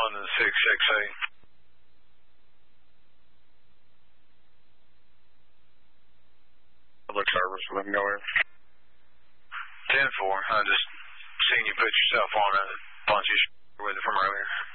London 668. Public service, let me go in. 10-4, I just seen you put yourself on a bunch of with it from earlier.